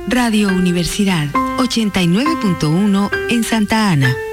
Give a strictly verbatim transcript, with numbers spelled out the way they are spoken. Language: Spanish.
Radio Universidad ochenta y nueve punto uno en Santa Ana.